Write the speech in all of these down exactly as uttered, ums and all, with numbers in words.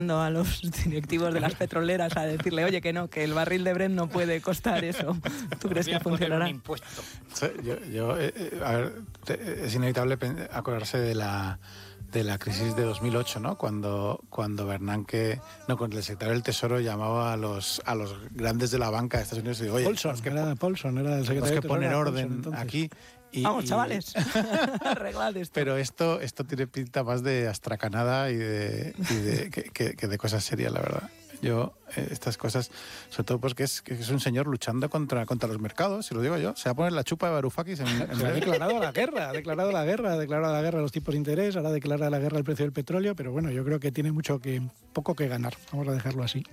a los directivos de las petroleras a decirle, oye, que no, que el barril de Brent no puede costar eso. ¿Tú crees que funcionará? Un impuesto. Sí, yo, yo, eh, a ver, es inevitable acordarse de la de la crisis de dos mil ocho, ¿no? Cuando cuando Bernanke, no, cuando el secretario del Tesoro llamaba a los a los grandes de la banca de Estados Unidos y dijo, oye, Paulson, es que era Paulson, era el secretario que del poner Tesoro, orden Paulson, aquí. Y, Vamos, y, chavales, arreglad esto. Pero esto esto tiene pinta más de astracanada y de, y de que, que, que de cosas serias, la verdad. Yo, eh, estas cosas, sobre todo pues que es, que es un señor luchando contra, contra los mercados, si lo digo yo, se va a poner la chupa de Varoufakis en, en Se ha declarado la guerra, ha declarado la guerra, ha declarado la guerra a los tipos de interés, ahora declara la guerra al precio del petróleo, pero bueno, yo creo que tiene mucho que, poco que ganar, vamos a dejarlo así.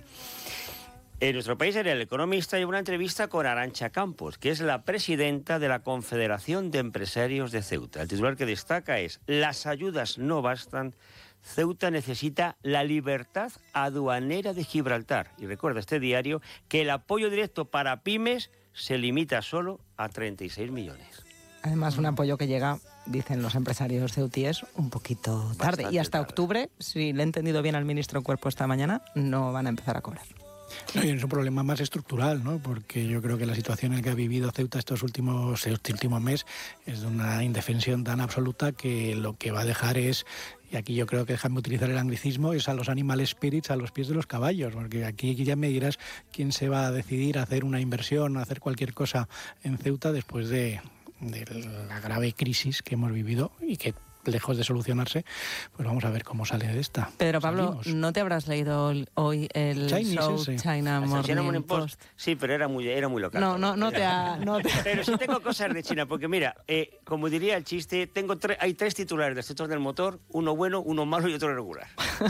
En nuestro país, en El Economista, hay una entrevista con Arantxa Campos, que es la presidenta de la Confederación de Empresarios de Ceuta. El titular que destaca es: las ayudas no bastan, Ceuta necesita la libertad aduanera de Gibraltar. Y recuerda este diario que el apoyo directo para pymes se limita solo a treinta y seis millones. Además, un apoyo que llega, dicen los empresarios ceutíes, un poquito tarde. Bastante y hasta tarde. octubre, si le he entendido bien al ministro Cuerpo esta mañana, no van a empezar a cobrar. No, y es un problema más estructural, ¿no? Porque yo creo que la situación en la que ha vivido Ceuta estos últimos, este último mes es de una indefensión tan absoluta que lo que va a dejar es, y aquí yo creo que déjame utilizar el anglicismo, es a los animal spirits a los pies de los caballos, porque aquí ya me dirás quién se va a decidir a hacer una inversión, a hacer cualquier cosa en Ceuta después de, de la grave crisis que hemos vivido y que, lejos de solucionarse, pues vamos a ver cómo sale de esta. Pedro Pablo, Salimos. ¿no te habrás leído hoy el Chinese, show ese. China Morning Morning Post? Sí, pero era muy, era muy local. No, no, no te ha... No te... Pero sí tengo cosas de China, porque mira, eh, como diría el chiste, tengo tre- hay tres titulares del sector del motor, uno bueno, uno malo y otro regular.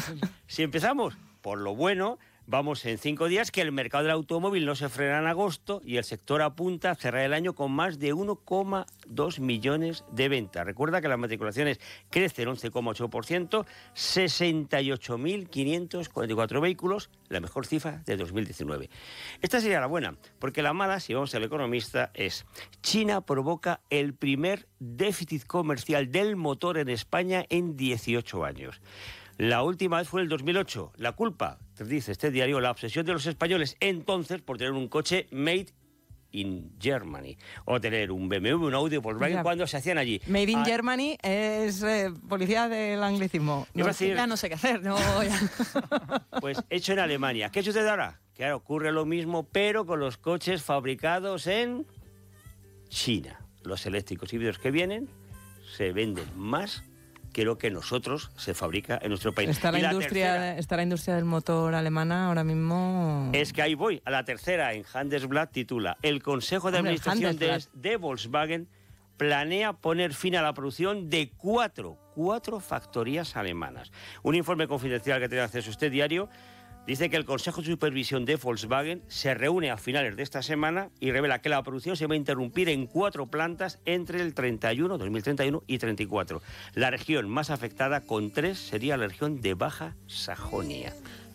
Si empezamos por lo bueno, vamos en cinco días que el mercado del automóvil no se frena en agosto y el sector apunta a cerrar el año con más de uno coma dos millones de ventas. Recuerda que las matriculaciones crecen once coma ocho por ciento, sesenta y ocho mil quinientos cuarenta y cuatro vehículos, la mejor cifra de dos mil diecinueve. Esta sería la buena, porque la mala, si vamos al Economista, es: China provoca el primer déficit comercial del motor en España en dieciocho años. La última vez fue en el dos mil ocho. La culpa, dice este diario, la obsesión de los españoles entonces por tener un coche made in Germany o tener un B M W, un Audi o Volkswagen Ya. cuando se hacían allí. Made in Ah, Germany es eh, policía del anglicismo. Iba No, a decir- ya no sé qué hacer. No, ya. Pues hecho en Alemania. ¿Qué sucede ahora? Que ahora ocurre lo mismo, pero con los coches fabricados en China. Los eléctricos híbridos que vienen se venden más que lo que nosotros se fabrica en nuestro país. Está la, Y la industria, tercera, está la industria del motor alemana ahora mismo... es que ahí voy. A la tercera, en Handelsblatt, titula: el Consejo de Hombre, Administración de, Handelsblatt. de Volkswagen planea poner fin a la producción de cuatro, cuatro factorías alemanas. Un informe confidencial que tiene acceso a este diario dice que el Consejo de Supervisión de Volkswagen se reúne a finales de esta semana y revela que la producción se va a interrumpir en cuatro plantas entre el treinta y uno, dos mil treinta y uno y treinta y cuatro. La región más afectada con tres sería la región de Baja Sajonia.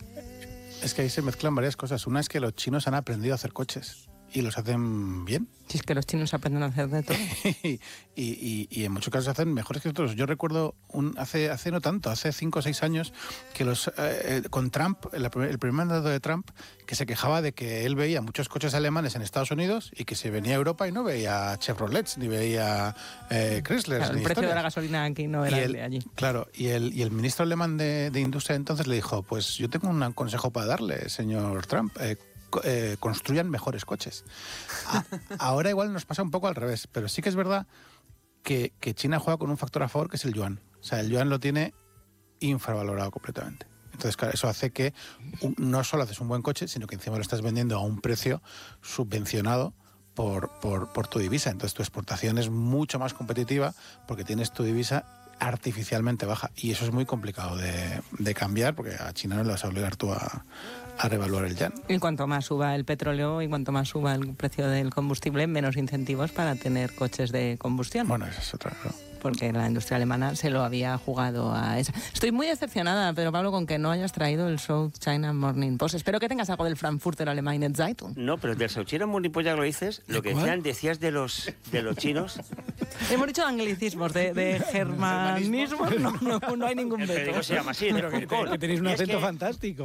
Es que ahí se mezclan varias cosas. Una es que los chinos han aprendido a hacer coches y los hacen bien. Si es que los chinos aprenden a hacer de todo. y, y, y en muchos casos hacen mejores que otros. Yo recuerdo un, hace hace no tanto, hace cinco o seis años, que los eh, con Trump, el, el primer mandato de Trump, que se quejaba de que él veía muchos coches alemanes en Estados Unidos y que se venía a Europa y no veía Chevrolets, ni veía eh, Chrysler. Claro, el ni precio de historias. la gasolina aquí no era Y el el- de allí. Claro, y el, y el ministro alemán de, de Industria entonces le dijo, pues yo tengo un consejo para darle, señor Trump, eh, co- eh, construyan mejores coches. A- ahora igual nos pasa un poco al revés, pero sí que es verdad que, que China juega con un factor a favor que es el yuan. O sea, el yuan lo tiene infravalorado completamente. Entonces, claro, eso hace que un- no solo haces un buen coche, sino que encima lo estás vendiendo a un precio subvencionado por, por, por tu divisa. Entonces tu exportación es mucho más competitiva porque tienes tu divisa artificialmente baja. Y eso es muy complicado de, de cambiar porque a China no le vas a obligar tú a, a revaluar el yuan. Y cuanto más suba el petróleo y cuanto más suba el precio del combustible, menos incentivos para tener coches de combustión. Bueno, esa es otra, claro. porque la industria alemana se lo había jugado a esa. Estoy muy decepcionada, Pedro Pablo, con que no hayas traído el South China Morning Post. Espero que tengas algo del Frankfurter Allgemeine Zeitung. No, pero del South China Morning Post ya lo dices. Lo que decían, decías de los, de los chinos. Hemos dicho anglicismos, de, de germanismos, no, no, no hay ningún El veto. periódico se llama así, de Pero que, que tenéis un Y es acento que- fantástico.